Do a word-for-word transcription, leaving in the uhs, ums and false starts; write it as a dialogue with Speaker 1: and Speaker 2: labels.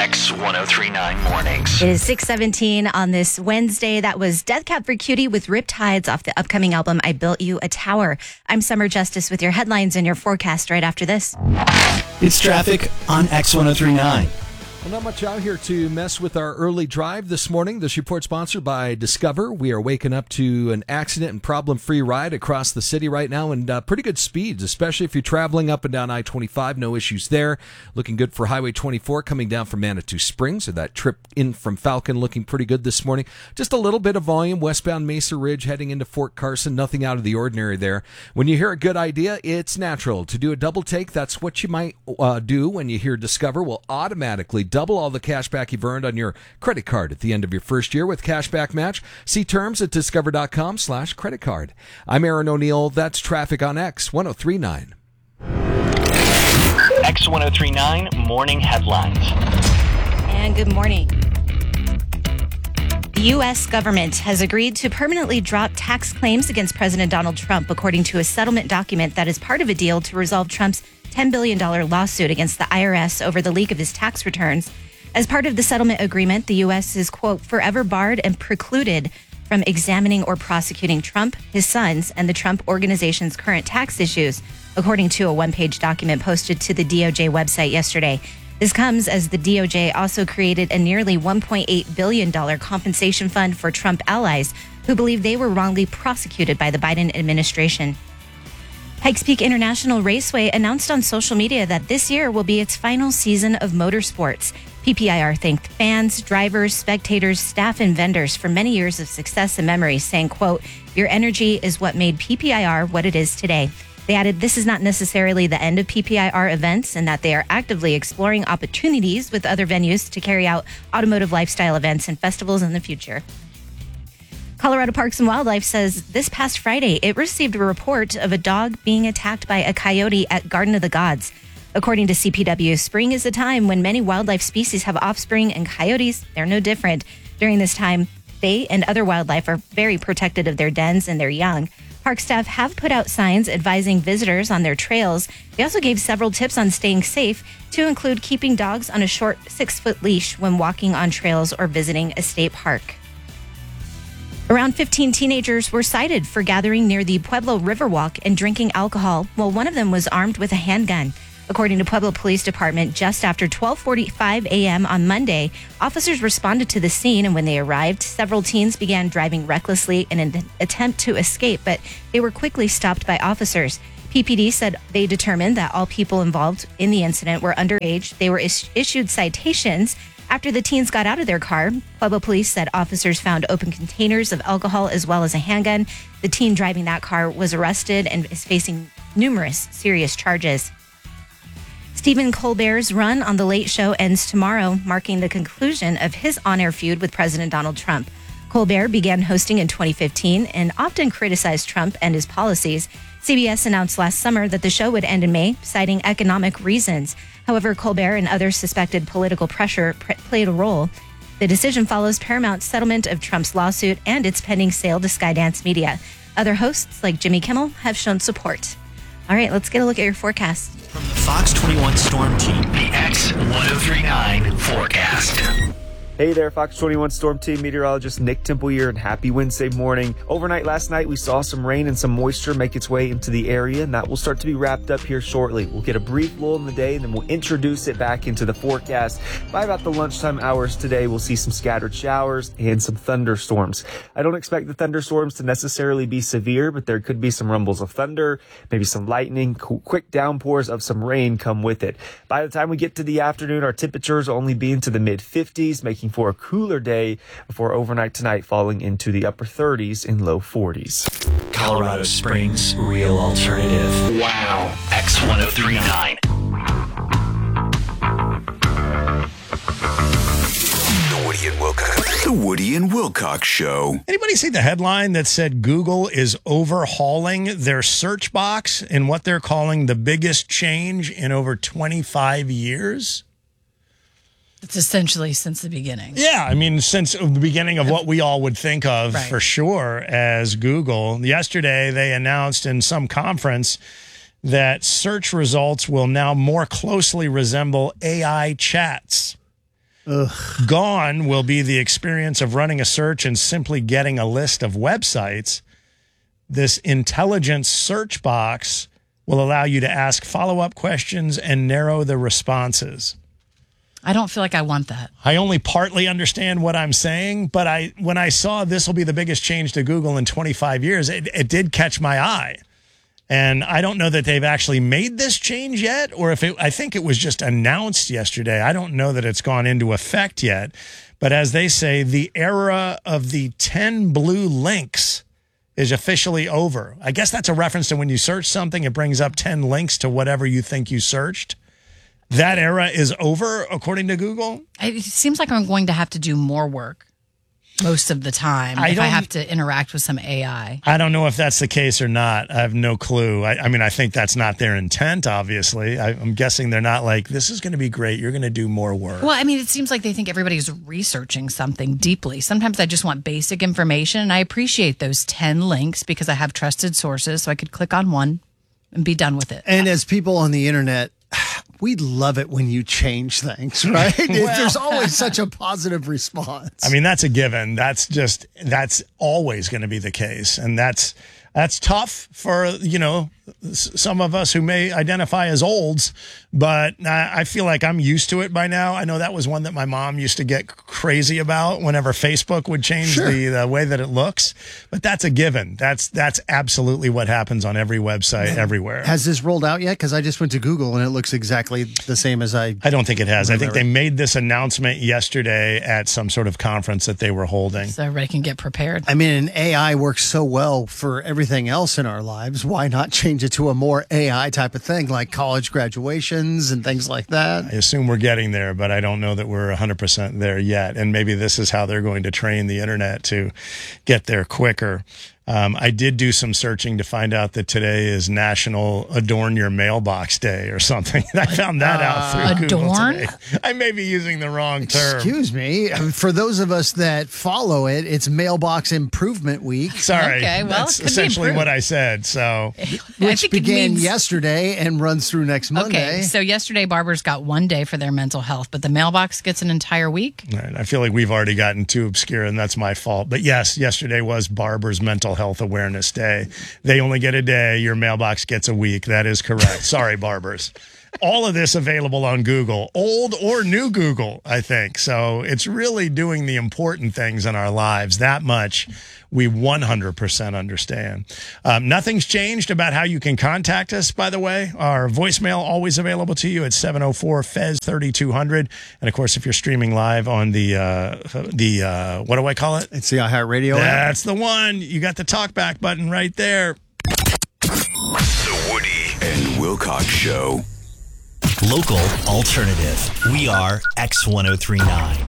Speaker 1: X ten thirty-nine Mornings.
Speaker 2: It is six seventeen on this Wednesday. That was Death Cab for Cutie with Riptides off the upcoming album I Built You a Tower. I'm Summer Justice with your headlines and your forecast right after this.
Speaker 3: It's traffic on X ten thirty-nine.
Speaker 4: Well, not much out here to mess with our early drive this morning. This report sponsored by Discover. We are waking up to an accident and problem-free ride across the city right now, and uh, pretty good speeds, especially if you're traveling up and down I twenty-five. No issues there. Looking good for Highway twenty-four coming down from Manitou Springs, or that trip in from Falcon looking pretty good this morning. Just a little bit of volume westbound Mesa Ridge heading into Fort Carson. Nothing out of the ordinary there. When you hear a good idea, it's natural to do a double take. That's what you might uh, do when you hear Discover will automatically double all the cash back you've earned on your credit card at the end of your first year with Cashback Match. See terms at discover.com slash credit card. I'm Aaron O'Neill. That's traffic on X ten thirty-nine.
Speaker 1: X ten thirty-nine Morning Headlines.
Speaker 2: And good morning. The U S government has agreed to permanently drop tax claims against President Donald Trump, according to a settlement document that is part of a deal to resolve Trump's ten billion dollars lawsuit against the I R S over the leak of his tax returns. As part of the settlement agreement, the U S is, quote, forever barred and precluded from examining or prosecuting Trump, his sons, and the Trump Organization's current tax issues, according to a one-page document posted to the D O J website yesterday. This comes as the D O J also created a nearly one point eight billion dollars compensation fund for Trump allies who believe they were wrongly prosecuted by the Biden administration. Pikes Peak International Raceway announced on social media that this year will be its final season of motorsports. P P I R thanked fans, drivers, spectators, staff, and vendors for many years of success and memories, saying, quote, your energy is what made P P I R what it is today. They added this is not necessarily the end of P P I R events and that they are actively exploring opportunities with other venues to carry out automotive lifestyle events and festivals in the future. Colorado Parks and Wildlife says this past Friday it received a report of a dog being attacked by a coyote at Garden of the Gods. According to C P W, spring is a time when many wildlife species have offspring, and coyotes, they're no different. During this time, they and other wildlife are very protected of their dens and their young. Park staff have put out signs advising visitors on their trails. They also gave several tips on staying safe, to include keeping dogs on a short six-foot leash when walking on trails or visiting a state park. Around fifteen teenagers were cited for gathering near the Pueblo Riverwalk and drinking alcohol, while one of them was armed with a handgun. According to Pueblo Police Department, just after twelve forty-five a.m. on Monday, officers responded to the scene, and when they arrived, several teens began driving recklessly in an attempt to escape, but they were quickly stopped by officers. P P D said they determined that all people involved in the incident were underage. They were is- issued citations. After the teens got out of their car, Pueblo Police said officers found open containers of alcohol as well as a handgun. The teen driving that car was arrested and is facing numerous serious charges. Stephen Colbert's run on The Late Show ends tomorrow, marking the conclusion of his on-air feud with President Donald Trump. Colbert began hosting in twenty fifteen and often criticized Trump and his policies. C B S announced last summer that the show would end in May, citing economic reasons. However, Colbert and others suspected political pressure pr- played a role. The decision follows Paramount's settlement of Trump's lawsuit and its pending sale to Skydance Media. Other hosts, like Jimmy Kimmel, have shown support. All right, let's get a look at your forecast.
Speaker 3: From the Fox twenty-one Storm Team,
Speaker 1: The X ten thirty-nine Forecast.
Speaker 5: Hey there, Fox twenty-one Storm Team meteorologist Nick Temple here, and happy Wednesday morning. Overnight last night, we saw some rain and some moisture make its way into the area, and that will start to be wrapped up here shortly. We'll get a brief lull in the day, and then we'll introduce it back into the forecast. By about the lunchtime hours today, we'll see some scattered showers and some thunderstorms. I don't expect the thunderstorms to necessarily be severe, but there could be some rumbles of thunder, maybe some lightning, quick downpours of some rain come with it. By the time we get to the afternoon, our temperatures will only be into the mid fifties, making for a cooler day before overnight tonight falling into the upper thirties and low forties.
Speaker 3: Colorado Springs Real Alternative.
Speaker 1: Wow. X ten thirty-nine.
Speaker 6: The Woody and Wilcox. The Woody and Wilcox Show.
Speaker 7: Anybody see the headline that said Google is overhauling their search box in what they're calling the biggest change in over twenty-five years?
Speaker 8: It's essentially since the beginning.
Speaker 7: Yeah, I mean, since the beginning of what we all would think of
Speaker 8: Right.
Speaker 7: for sure as Google. Yesterday, they announced in some conference that search results will now more closely resemble A I chats.
Speaker 9: Ugh.
Speaker 7: Gone will be the experience of running a search and simply getting a list of websites. This intelligence search box will allow you to ask follow-up questions and narrow the responses.
Speaker 8: I don't feel like I want that.
Speaker 7: I only partly understand what I'm saying, but I when I saw this will be the biggest change to Google in twenty-five years, it, it did catch my eye. And I don't know that they've actually made this change yet, or if it, I think it was just announced yesterday. I don't know that it's gone into effect yet. But as they say, the era of the ten blue links is officially over. I guess that's a reference to when you search something, it brings up ten links to whatever you think you searched. That era is over, according to Google.
Speaker 8: It seems like I'm going to have to do more work most of the time
Speaker 7: I
Speaker 8: if I
Speaker 7: don't-
Speaker 8: have to interact with some A I.
Speaker 7: I don't know if that's the case or not. I have no clue. I, I mean, I think that's not their intent, obviously. I, I'm guessing they're not like, this is going to be great. You're going to do more work.
Speaker 8: Well, I mean, it seems like they think everybody's researching something deeply. Sometimes I just want basic information, and I appreciate those ten links because I have trusted sources, so I could click on one and be done with it.
Speaker 9: And as people on the internet, we love it when you change things, right? There's always such a positive response.
Speaker 7: I mean, that's a given. That's just, that's always going to be the case. And that's, that's tough for, you know, s- some of us who may identify as olds, but I I feel like I'm used to it by now. I know that was one that my mom used to get crazy about whenever Facebook would change
Speaker 9: Sure.
Speaker 7: the, the way that it looks, but that's a given. That's, that's absolutely what happens on every website everywhere.
Speaker 9: Has this rolled out yet? Because I just went to Google and it looks exactly the same as I.
Speaker 7: I don't think it has. I think
Speaker 9: Remember.
Speaker 7: they made this announcement yesterday at some sort of conference that they were holding.
Speaker 8: So everybody can get prepared.
Speaker 9: I mean, an A I works so well for everything else in our lives. Why not change it to a more A I type of thing, like college graduations and things like that?
Speaker 7: I assume we're getting there, but I don't know that we're one hundred percent there yet. And maybe this is how they're going to train the internet to get there quicker. Um, I did do some searching to find out that today is National Adorn Your Mailbox Day or something. I found that out through Google
Speaker 8: Adorn?
Speaker 7: today. I may be using the wrong term.
Speaker 9: Excuse me. For those of us that follow it, it's Mailbox Improvement Week,
Speaker 7: Sorry.
Speaker 8: Okay, well,
Speaker 7: That's
Speaker 8: it could be
Speaker 7: essentially
Speaker 8: improved.
Speaker 7: what I said. So
Speaker 8: I
Speaker 9: which
Speaker 8: think it
Speaker 9: began
Speaker 8: means-
Speaker 9: yesterday and runs through next Monday.
Speaker 8: Okay, so yesterday barbers got one day for their mental health, but the mailbox gets an entire week.
Speaker 7: all right, I feel like we've already gotten too obscure, and that's my fault. But yes, yesterday was Barbers Mental Health Awareness Day. They only get a day. Your mailbox gets a week. That is correct. Sorry, barbers. All of this available on Google, old or new Google, I think. So it's really doing the important things in our lives. That much we one hundred percent understand. Um, nothing's changed about how you can contact us, by the way. Our voicemail always available to you at seven oh four F E Z thirty-two hundred. And, of course, if you're streaming live on the, uh, the uh, what do I call it?
Speaker 9: It's the iHeartRadio app.
Speaker 7: That's the one. You got the talkback button right there.
Speaker 6: The Woody and Wilcox Show.
Speaker 3: Local alternative. We are X ten thirty-nine.